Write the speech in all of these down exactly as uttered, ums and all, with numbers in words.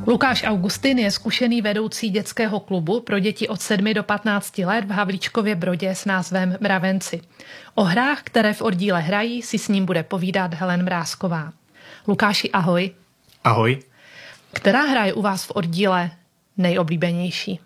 Lukáš Augustin je zkušený vedoucí dětského klubu pro děti od sedmi do patnácti let v Havlíčkově Brodě s názvem Mravenci. O hrách, které v oddíle hrají, si s ním bude povídat Helen Mrázková. Lukáši, ahoj. Ahoj. Která hra je u vás v oddíle nejoblíbenější?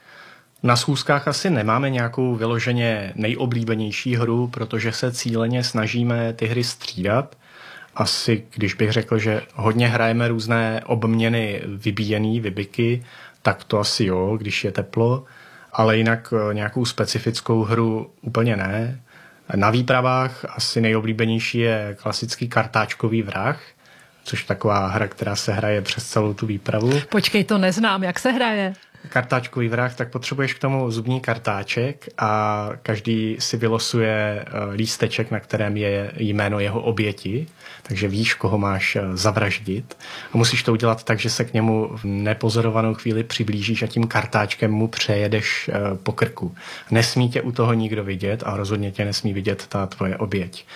Na schůzkách asi nemáme nějakou vyloženě nejoblíbenější hru, protože se cíleně snažíme ty hry střídat. Asi, když bych řekl, že hodně hrajeme různé obměny vybíjený, vybiky, tak to asi jo, když je teplo, ale jinak nějakou specifickou hru úplně ne. Na výpravách asi nejoblíbenější je klasický kartáčkový vrah, což je taková hra, která se hraje přes celou tu výpravu. Počkej, to neznám, jak se hraje? Kartáčkový vrah, tak potřebuješ k tomu zubní kartáček a každý si vylosuje lísteček, na kterém je jméno jeho oběti, takže víš, koho máš zavraždit. A musíš to udělat tak, že se k němu v nepozorovanou chvíli přiblížíš a tím kartáčkem mu přejedeš po krku. Nesmí tě u toho nikdo vidět a rozhodně tě nesmí vidět ta tvoje oběť.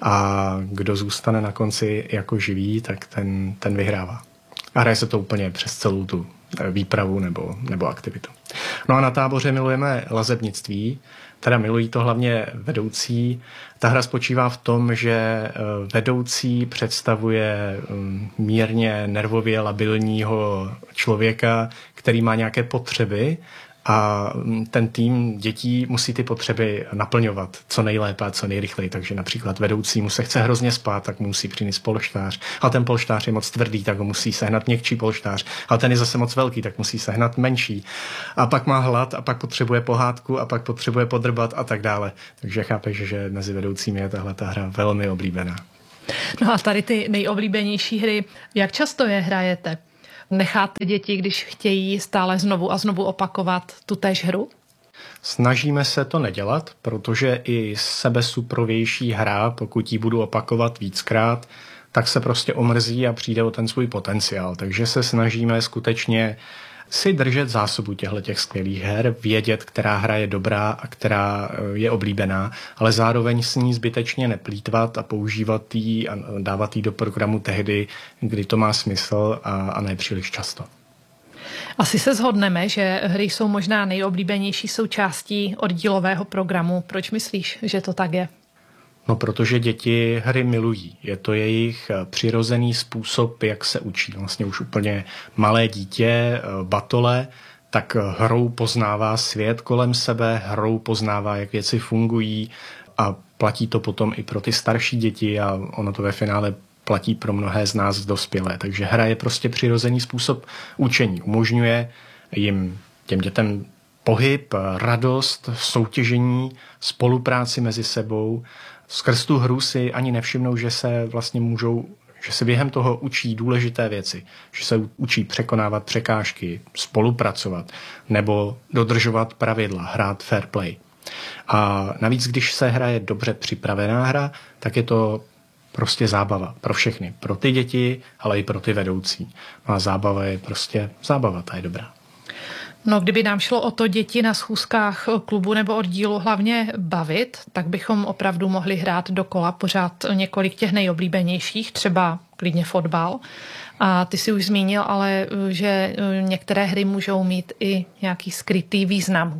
A kdo zůstane na konci jako živý, tak ten, ten vyhrává. A hraje se to úplně přes celou tu výpravu nebo, nebo aktivitu. No a na táboře milujeme lazebnictví, teda milují to hlavně vedoucí. Ta hra spočívá v tom, že vedoucí představuje mírně nervově labilního člověka, který má nějaké potřeby, a ten tým dětí musí ty potřeby naplňovat co nejlépe a co nejrychleji. Takže například vedoucí mu se chce hrozně spát, tak mu musí přinést polštář. A ten polštář je moc tvrdý, tak ho musí sehnat měkčí polštář. A ten je zase moc velký, tak musí sehnat menší. A pak má hlad a pak potřebuje pohádku a pak potřebuje podrbat a tak dále. Takže chápeš, že mezi vedoucími je tahle ta hra velmi oblíbená. No a tady ty nejoblíbenější hry, jak často je hrajete? Necháte děti, když chtějí stále znovu a znovu opakovat tu též hru? Snažíme se to nedělat, protože i sebesuprovější hra, pokud ji budu opakovat víckrát, tak se prostě omrzí a přijde o ten svůj potenciál. Takže se snažíme skutečně si držet zásobu těchto skvělých her, vědět, která hra je dobrá a která je oblíbená, ale zároveň s ní zbytečně neplýtvat a používat ji a dávat ji do programu tehdy, kdy to má smysl a, a ne příliš často. Asi se shodneme, že hry jsou možná nejoblíbenější součástí oddílového programu. Proč myslíš, že to tak je? No, protože děti hry milují. Je to jejich přirozený způsob, jak se učí. Vlastně už úplně malé dítě, batole, tak hrou poznává svět kolem sebe, hrou poznává, jak věci fungují a platí to potom i pro ty starší děti a ono to ve finále platí pro mnohé z nás dospělé. Takže hra je prostě přirozený způsob učení. Umožňuje jim, těm dětem, pohyb, radost, soutěžení, spolupráci mezi sebou. Skrz tu hru si ani nevšimnou, že se vlastně můžou, že se během toho učí důležité věci, že se učí překonávat překážky, spolupracovat nebo dodržovat pravidla, hrát fair play. A navíc, když se hraje dobře připravená hra, tak je to prostě zábava pro všechny, pro ty děti, ale i pro ty vedoucí. A zábava je prostě zábava, ta je dobrá. No, kdyby nám šlo o to děti na schůzkách klubu nebo oddílu hlavně bavit, tak bychom opravdu mohli hrát dokola pořád několik těch nejoblíbenějších, třeba klidně fotbal. A ty si už zmínil, ale že některé hry můžou mít i nějaký skrytý význam.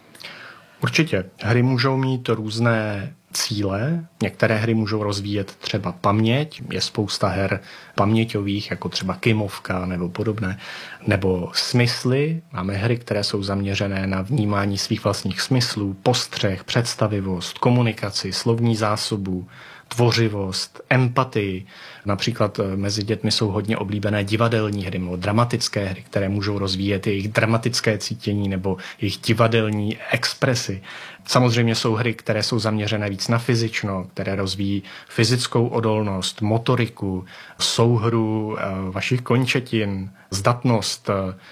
Určitě. Hry můžou mít různé cíle. Některé hry můžou rozvíjet třeba paměť. Je spousta her paměťových, jako třeba Kimovka nebo podobné. Nebo smysly. Máme hry, které jsou zaměřené na vnímání svých vlastních smyslů, postřeh, představivost, komunikaci, slovní zásobu, tvořivost, empatii. Například mezi dětmi jsou hodně oblíbené divadelní hry nebo dramatické hry, které můžou rozvíjet jejich dramatické cítění nebo jejich divadelní expresy. Samozřejmě jsou hry, které jsou zaměřené víc na fyzično, které rozvíjí fyzickou odolnost, motoriku, souhru vašich končetin, zdatnost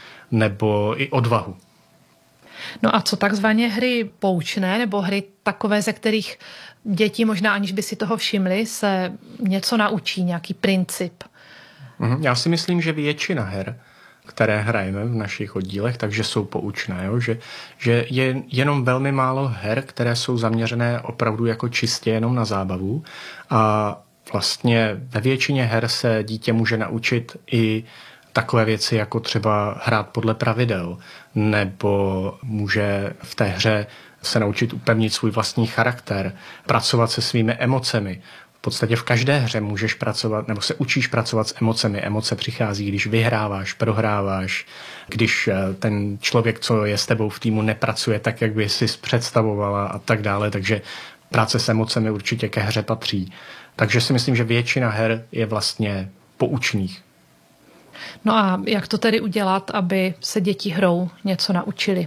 nebo i odvahu. No a co takzvaně hry poučné nebo hry takové, ze kterých děti možná aniž by si toho všimli, se něco naučí, nějaký princip? Já si myslím, že většina her, které hrajeme v našich oddílech, takže jsou poučné. Jo? Že, že je jenom velmi málo her, které jsou zaměřené opravdu jako čistě jenom na zábavu. A vlastně ve většině her se dítě může naučit i takové věci jako třeba hrát podle pravidel, nebo může v té hře se naučit upevnit svůj vlastní charakter, pracovat se svými emocemi. V podstatě v každé hře můžeš pracovat, nebo se učíš pracovat s emocemi. Emoce přichází, když vyhráváš, prohráváš, když ten člověk, co je s tebou v týmu, nepracuje tak, jak by si představovala a tak dále. Takže práce s emocemi určitě ke hře patří. Takže si myslím, že většina her je vlastně poučných. No a jak to tedy udělat, aby se děti hrou něco naučili?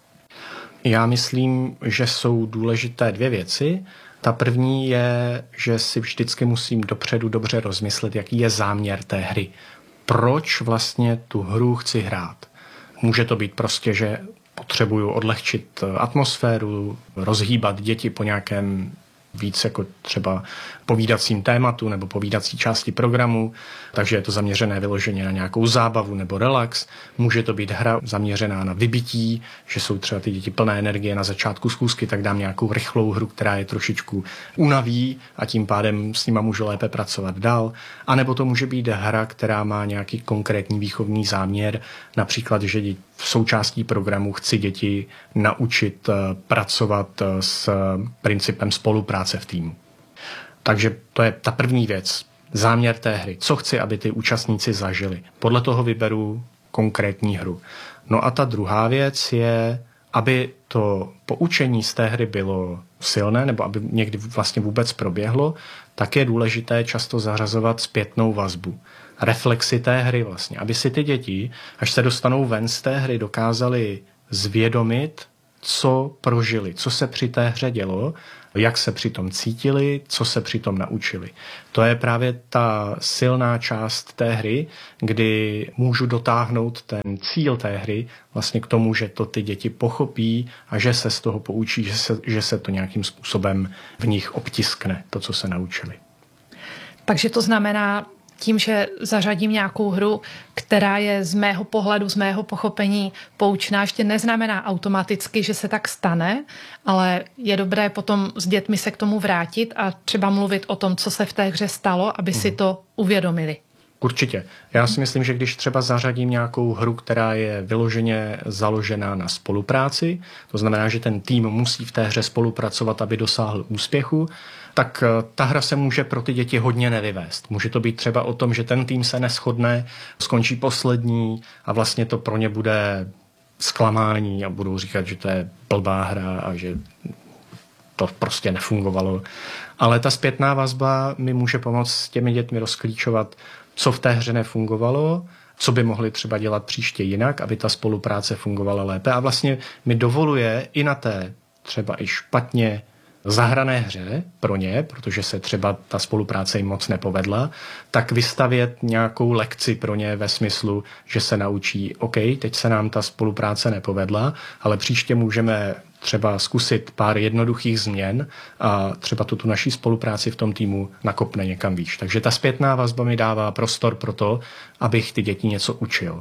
Já myslím, že jsou důležité dvě věci. Ta první je, že si vždycky musím dopředu dobře rozmyslet, jaký je záměr té hry. Proč vlastně tu hru chci hrát? Může to být prostě, že potřebuju odlehčit atmosféru, rozhýbat děti po nějakém víc jako třeba povídacím tématu nebo povídací části programu, takže je to zaměřené vyloženě na nějakou zábavu nebo relax. Může to být hra zaměřená na vybití, že jsou třeba ty děti plné energie na začátku schůzky, tak dám nějakou rychlou hru, která je trošičku unaví a tím pádem s nima můžu lépe pracovat dál. A nebo to může být hra, která má nějaký konkrétní výchovný záměr, například, že v součástí programu chci děti naučit pracovat s principem spolupráce v týmu. Takže to je ta první věc. Záměr té hry. Co chci, aby ty účastníci zažili. Podle toho vyberu konkrétní hru. No a ta druhá věc je, aby to poučení z té hry bylo silné, nebo aby někdy vlastně vůbec proběhlo, tak je důležité často zařazovat zpětnou vazbu. Reflexy té hry vlastně. Aby si ty děti, až se dostanou ven z té hry, dokázali zvědomit, co prožili, co se při té hře dělo, jak se při tom cítili, co se při tom naučili. To je právě ta silná část té hry, kdy můžu dotáhnout ten cíl té hry vlastně k tomu, že to ty děti pochopí a že se z toho poučí, že se, že se to nějakým způsobem v nich obtiskne, to, co se naučili. Takže to znamená, tím, že zařadím nějakou hru, která je z mého pohledu, z mého pochopení poučná, ještě neznamená automaticky, že se tak stane, ale je dobré potom s dětmi se k tomu vrátit a třeba mluvit o tom, co se v té hře stalo, aby si to uvědomili. Určitě. Já si myslím, že když třeba zařadím nějakou hru, která je vyloženě založená na spolupráci, to znamená, že ten tým musí v té hře spolupracovat, aby dosáhl úspěchu, tak ta hra se může pro ty děti hodně nevyvést. Může to být třeba o tom, že ten tým se neshodne, skončí poslední a vlastně to pro ně bude zklamání a budou říkat, že to je blbá hra a že to prostě nefungovalo. Ale ta zpětná vazba mi může pomoct s těmi dětmi rozklíčovat, co v té hře nefungovalo, co by mohli třeba dělat příště jinak, aby ta spolupráce fungovala lépe. A vlastně mi dovoluje i na té třeba i špatně zahrané hře pro ně, protože se třeba ta spolupráce jim moc nepovedla, tak vystavět nějakou lekci pro ně ve smyslu, že se naučí, OK, teď se nám ta spolupráce nepovedla, ale příště můžeme třeba zkusit pár jednoduchých změn a třeba tu, tu naší spolupráci v tom týmu nakopne někam výš. Takže ta zpětná vazba mi dává prostor pro to, abych ty děti něco učil.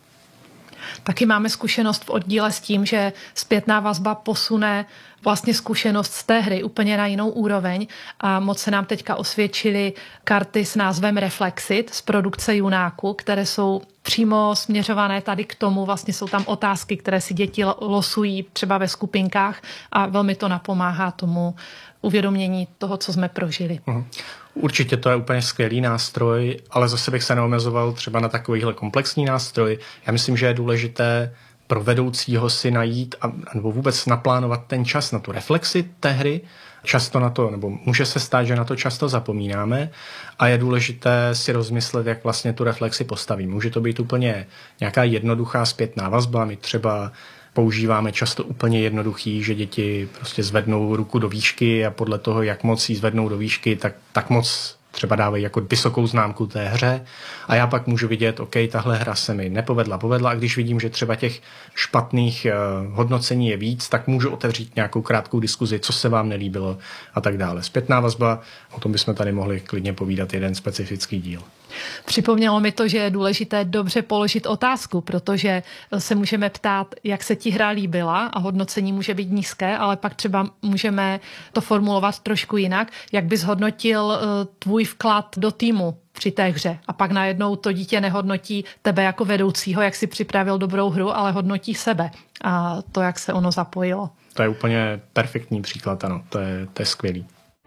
Taky máme zkušenost v oddíle s tím, že zpětná vazba posune vlastně zkušenost z té hry úplně na jinou úroveň a moc se nám teďka osvědčily karty s názvem Reflexit z produkce Junáku, které jsou přímo směřované tady k tomu, vlastně jsou tam otázky, které si děti losují třeba ve skupinkách a velmi to napomáhá tomu uvědomění toho, co jsme prožili. Uhum. Určitě to je úplně skvělý nástroj, ale zase bych se neomezoval třeba na takovýhle komplexní nástroj. Já myslím, že je důležité pro vedoucího si najít a, nebo vůbec naplánovat ten čas na tu reflexi té hry. Často na to, nebo může se stát, že na to často zapomínáme a je důležité si rozmyslet, jak vlastně tu reflexi postavím. Může to být úplně nějaká jednoduchá zpětná vazba. My třeba používáme často úplně jednoduchý, že děti prostě zvednou ruku do výšky a podle toho, jak moc ji zvednou do výšky, tak, tak moc třeba dávají jako vysokou známku té hře a já pak můžu vidět, OK, tahle hra se mi nepovedla, povedla a když vidím, že třeba těch špatných uh, hodnocení je víc, tak můžu otevřít nějakou krátkou diskuzi, co se vám nelíbilo a tak dále. Zpětná vazba, o tom bychom tady mohli klidně povídat jeden specifický díl. Připomnělo mi to, že je důležité dobře položit otázku, protože se můžeme ptát, jak se ti hra líbila a hodnocení může být nízké, ale pak třeba můžeme to formulovat trošku jinak. Jak bys hodnotil tvůj vklad do týmu při té hře? A pak najednou to dítě nehodnotí tebe jako vedoucího, jak si připravil dobrou hru, ale hodnotí sebe a to, jak se ono zapojilo. To je úplně perfektní příklad, ano, to je, to je skvělý.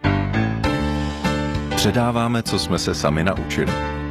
Předáváme, co jsme se sami naučili.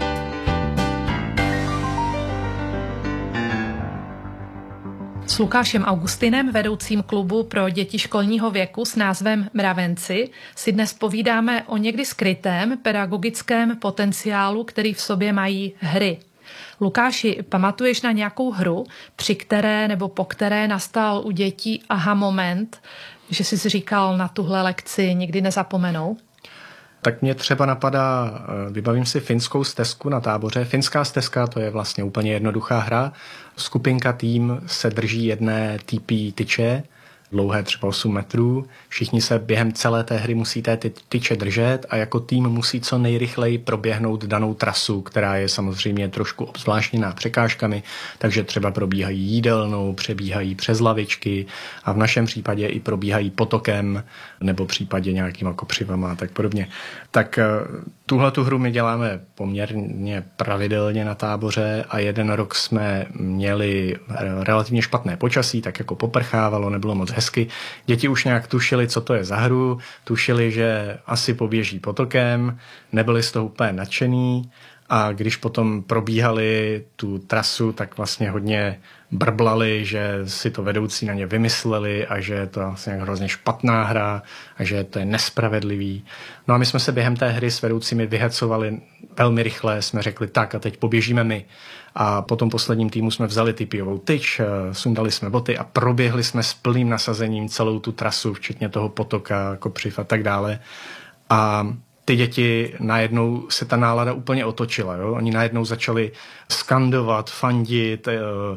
S Lukášem Augustinem, vedoucím klubu pro děti školního věku s názvem Mravenci, si dnes povídáme o někdy skrytém pedagogickém potenciálu, který v sobě mají hry. Lukáši, pamatuješ na nějakou hru, při které nebo po které nastal u dětí aha moment, že jsi si říkal, na tuhle lekci nikdy nezapomenou? Tak mě třeba napadá, vybavím si finskou stezku na táboře. Finská stezka, to je vlastně úplně jednoduchá hra. Skupinka, tým se drží jedné T P tyče, dlouhé třeba osm metrů. Všichni se během celé té hry musí té tyče držet a jako tým musí co nejrychleji proběhnout danou trasu, která je samozřejmě trošku obzvláštněná překážkami, takže třeba probíhají jídelnou, přebíhají přes lavičky a v našem případě i probíhají potokem nebo v případě nějakýma kopřivama a tak podobně. Tak tuhle tu hru my děláme poměrně pravidelně na táboře a jeden rok jsme měli relativně špatné počasí, tak jako poprchávalo, nebylo moc hezky. Děti už nějak tušili, co to je za hru, tušili, že asi poběží potokem, nebyli z toho úplně nadšený a když potom probíhali tu trasu, tak vlastně hodně brblali, že si to vedoucí na ně vymysleli a že je to vlastně hrozně špatná hra a že to je nespravedlivý. No a my jsme se během té hry s vedoucími vyhecovali velmi rychle, jsme řekli tak a teď poběžíme my. A po tom posledním týmu jsme vzali typiovou tyč, sundali jsme boty a proběhli jsme s plným nasazením celou tu trasu, včetně toho potoka, kopřiv a tak dále. A ty děti najednou se ta nálada úplně otočila. Jo? Oni najednou začali skandovat, fandit,